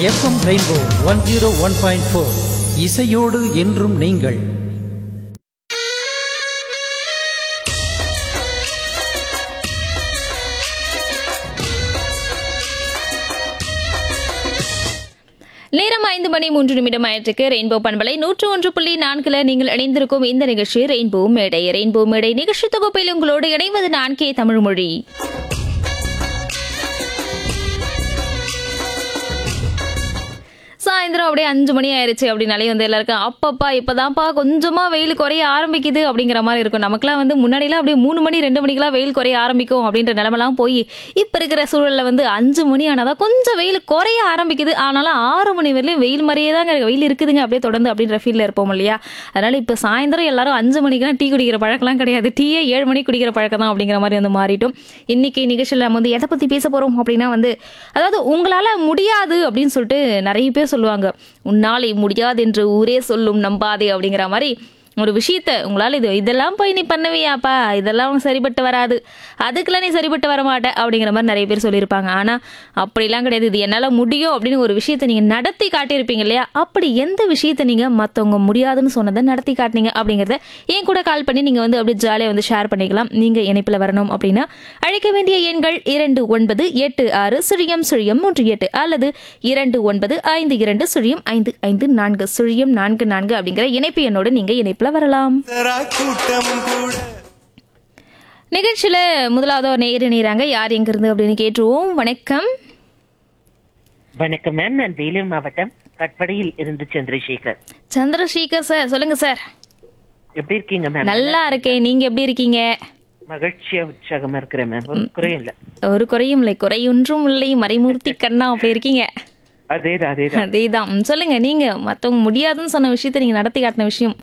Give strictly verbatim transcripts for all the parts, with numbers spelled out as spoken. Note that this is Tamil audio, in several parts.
FM rainbow one zero one point four இசையோடு என்றும் நீங்கள். நேரம் ஐந்து மணி மூன்று நிமிடம் ஆயிற்றுக்கு. ரெயின்போ பண்பலை நூற்று ஒன்று புள்ளி நான்குல நீங்கள் இணைந்திருக்கும் இந்த நிகழ்ச்சி ரெயின்போ மேடை. ரெயின்போ மேடை நிகழ்ச்சி தொகுப்பில் உங்களோடு இணைவது நான் கே தமிழ்மொழி. சாயந்தரம் அப்படியே அஞ்சு மணி ஆயிடுச்சு அப்படின்னாலே வந்து எல்லாருக்கும் அப்பப்பா இப்பதான்ப்பா கொஞ்சமா வெயில் குறைய ஆரம்பிக்குது அப்படிங்கிற மாதிரி இருக்கும். நமக்குலாம் வந்து முன்னாடிலாம் அப்படியே மூணு மணி ரெண்டு மணிக்கெல்லாம் வெயில் குறைய ஆரம்பிக்கும் அப்படின்ற நிலைமெல்லாம் போய் இப்ப இருக்கிற சூழல்ல வந்து அஞ்சு மணி ஆனாதான் கொஞ்சம் வெயில் குறைய ஆரம்பிக்குது. ஆனாலும் ஆறு மணி வரையிலும் வெயில் மாதிரியே தாங்க வெயில் இருக்குதுங்க அப்படியே தொடர்ந்து அப்படின்ற ஃபீல்ல இருப்போம் இல்லையா. அதனால இப்ப சாயந்தரம் எல்லாரும் அஞ்சு மணிக்கெல்லாம் டீ குடிக்கிற பழக்கம்லாம் கிடையாது. டீயே ஏழு மணிக்கு குடிக்கிற பழக்கம் தான் அப்படிங்கிற மாதிரி வந்து மாறிட்டோம். இன்னைக்கு நிகழ்ச்சியில் நம்ம வந்து எதை பத்தி பேச போறோம் அப்படின்னா வந்து அதாவது உங்களால முடியாது அப்படின்னு சொல்லிட்டு நிறைய பேர் சொல்லுவாங்க. உன்னாலே முடியாது என்று ஊரே சொல்லும் நம்பாதே அப்படிங்கிற மாதிரி ஒரு விஷயத்த உங்களால இது இதெல்லாம் போய் நீ பண்ணுவியாப்பா, இதெல்லாம் சரிபட்டு வராது, அதுக்கெல்லாம் நீ சரிபட்டு வர மாட்ட அப்படிங்கிற மாதிரி நிறைய பேர் சொல்லியிருப்பாங்க. ஆனா அப்படிலாம் கிடையாது. இது என்னால முடியும் அப்படின்னு ஒரு விஷயத்த நீங்க நடத்தி காட்டியிருப்பீங்க இல்லையா. அப்படி எந்த விஷயத்த நீங்க மத்தவங்க முடியாதுன்னு சொன்னதை நடத்தி காட்டினீங்க அப்படிங்கறத என் கூட கால் பண்ணி நீங்க வந்து அப்படியே ஜாலியா வந்து ஷேர் பண்ணிக்கலாம். நீங்க இணைப்புல வரணும் அப்படின்னா அழைக்க வேண்டிய எண்கள் இரண்டு ஒன்பது எட்டு ஆறு சுழியம் சுழியம் மூன்று எட்டு அல்லது இரண்டு ஒன்பது ஐந்து இரண்டு சுழியம் ஐந்து ஐந்து நான்கு சுழியம் நான்கு நான்கு அப்படிங்கிற இணைப்பு எண்ணோடு நீங்க இணைப்பு வரலாம். நிகழ்ச்சியில முதலாவது ஒரு நேர் இணைறாங்க. யார் எங்க இருந்து அப்படின்னு கேட்டுருவோம். வணக்கம். வணக்கம் மேம், நான் வேலூர் மாவட்டம் கட்படியில் இருந்து சந்திரசேகர். சந்திரசேகர் சார், சொல்லுங்க சார். எப்படி இருக்கீங்க மேம்? நல்லா இருக்கேன், நீங்க எப்படி இருக்கீங்க? மகிழ்ச்சியா உற்சாகமா இருக்கிறேன் மேம். ஒரு குறையும் இல்ல. ஒரு குறையும் இல்லை, குறையொன்றும் இல்லை, மறைமூர்த்தி கண்ணா அப்படி இருக்கீங்க. அதேதான் அதேதான் அதேதான். சொல்லுங்க, நீங்க மத்தவங்க முடியாதுன்னு சொன்ன விஷயத்த நீங்க நடத்தி காட்டின விஷயம்.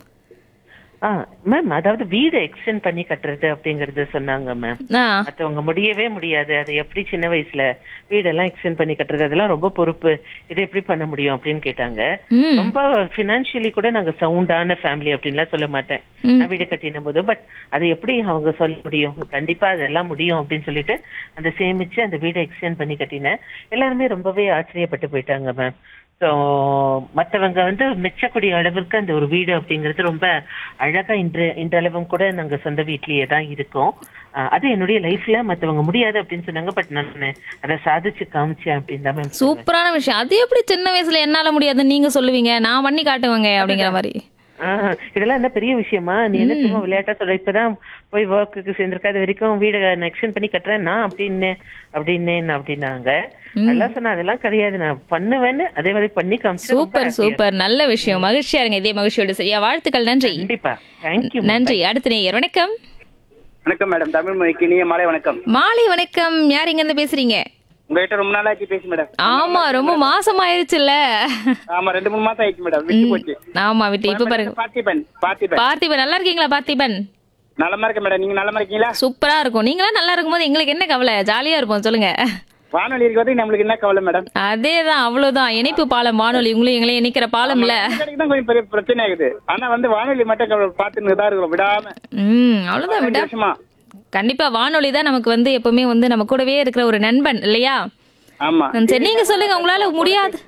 ஆஹ் மேம், அதாவது வீடு எக்ஸ்டெண்ட் பண்ணி கட்டுறது அப்படிங்கறது சொன்னாங்க மேம். மத்தவங்க முடியவே முடியாது, அது எப்படி சின்ன வயசுல வீடெல்லாம் எக்ஸ்டெண்ட் பண்ணி கட்டுறது, அதெல்லாம் ரொம்ப பொறுப்பு, இதை எப்படி பண்ண முடியும் அப்படின்னு கேட்டாங்க. ரொம்ப பினான்சியலி கூட நாங்க சவுண்டான ஃபேமிலி அப்படின்லாம் சொல்ல மாட்டேன் நான் வீடு கட்டின போது. பட் அது எப்படி அவங்க சொல்ல முடியும், கண்டிப்பா அதெல்லாம் முடியும் அப்படின்னு சொல்லிட்டு அந்த சேமிச்சு அந்த வீடை எக்ஸ்டெண்ட் பண்ணி கட்டினேன். எல்லாருமே ரொம்பவே ஆச்சரியப்பட்டு போயிட்டாங்க மேம். ஸோ மற்றவங்க வந்து மிச்சக்கூடிய அளவிற்கு அந்த ஒரு வீடு அப்படிங்கிறது ரொம்ப அழகா இன்று இன்றளவும் கூட நாங்க சொந்த வீட்லயே தான் இருக்கோம். அது என்னுடைய லைஃப்ல மற்றவங்க முடியாது அப்படின்னு சொன்னாங்க. பட் நான் அதை சாதிச்சு காமிச்சேன் அப்படின்னு தான் மேம். சூப்பரான விஷயம். அது எப்படி சின்ன வயசுல என்னால முடியாதுன்னு நீங்க சொல்லுவீங்க, நான் பண்ணி காட்டுவேங்க அப்படிங்கிற மாதிரி. ஆஹ் இதெல்லாம் என்ன பெரிய விஷயமா? நீ என்ன சும்மா விளையாட்டா சொல்ற, இப்பதான் போய் ஒர்க்குக்கு சேர்ந்திருக்க, அது வரைக்கும் வீடு எக்ஸ்டெண்ட் பண்ணி கட்டுறேன் நான் அப்படின்னு அப்படின்னு அப்படின்னாங்க. அதெல்லாம் சொன்னா அதெல்லாம் கிடையாது, நான் பண்ணுவேன்னு அதே மாதிரி பண்ணி காமிச்சேன். சூப்பர் சூப்பர், நல்ல விஷயம். மகிழ்ச்சியா இருங்க, இதே மகிழ்ச்சியோட. சரியா, வாழ்த்துக்கள். நன்றி. கண்டிப்பா, தேங்க்யூ. நன்றி. அடுத்த நேயர். வணக்கம். வணக்கம் மேடம், தமிழ் மொழிக்கு இனிய மாலை வணக்கம். மாலை வணக்கம். யார் எங்க இருந்து பேசுறீங்க? உங்ககிட்ட ரொம்ப நாள் ஆச்சு பேசு மேடம். ஆமா, ரொம்ப மாசம் ஆயிருச்சுல்ல. ஆமா, ரெண்டு மூணு மாசம் ஆயிடுச்சு மேடம், விட்டு போச்சு. ஆமா, விட்டு. இப்ப பாருங்க. பார்த்திபன் பார்த்திபன் பார்த்திபன் நல்லா இருக்கீங்களா? பார்த்திபன் நலமா இருக்க மேடம், நீங்க நலமா இருக்கீங்களா? சூப்பரா இருக்கும். நீங்களாம் நல்லா இருக்கும்போது எங்களுக்கு என்ன கவலை, ஜாலியா இருப்போம். சொல்லுங்க. வானொலி இருக்கிறது நம்மளுக்கு என்ன கவலை மேடம்? அதேதான், அவ்வளவுதான். இணைப்பு பாலம் வானொலி, உங்களையும் எங்களையும் இணைக்கிற பாலம் இல்ல. தான் கொஞ்சம் பெரிய பிரச்சனை ஆகுது. ஆனா வந்து வானொலி மட்டும் பாத்துன்னு தான் இருக்கிறோம் விடாம. உம் அவ்வளவுதான், விடாம. கண்டிப்பா வானொலி தான் நமக்கு வந்து எப்பவுமே வந்து நம்ம கூடவே இருக்கிற ஒரு நண்பன் இல்லையா? ஆமா. சரி, நீங்க சொல்லுங்க, உங்களால முடியாது